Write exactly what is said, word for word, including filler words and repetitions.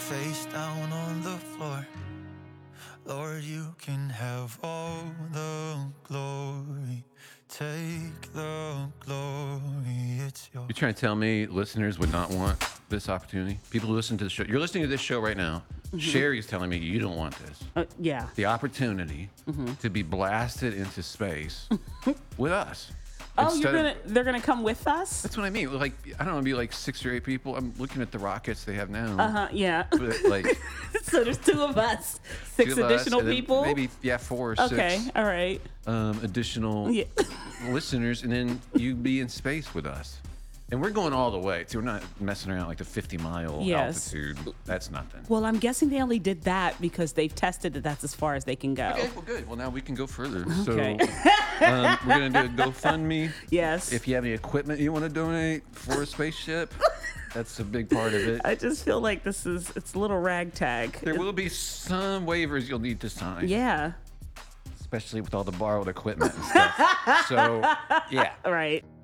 face down on the floor. Lord, you can have all the glory. Take the glory, it's yours. You're trying to tell me listeners would not want this opportunity? People who listen to the show. You're listening to this show right now. Mm-hmm. Sherry's telling me you don't want this. Uh, yeah. The opportunity mm-hmm. to be blasted into space with us. Oh, you're gonna, of, they're going to come with us? That's what I mean. Like, I don't know, be like six or eight people. I'm looking at the rockets they have now. Uh-huh, yeah. But like, so there's two of us. Six two additional us, people? Maybe, yeah, four or okay, six. Okay, all right. Um, additional yeah. listeners, and then you be in space with us. And we're going all the way, too. We're not messing around like the fifty mile yes. altitude. That's nothing. Well, I'm guessing they only did that because they've tested that that's as far as they can go. Okay, well, good. Well, now we can go further. Okay. So um, we're going to do a GoFundMe. Yes. If you have any equipment you want to donate for a spaceship, that's a big part of it. I just feel like this is, it's a little ragtag. There will be some waivers you'll need to sign. Yeah. Especially with all the borrowed equipment and stuff. So, yeah. Right.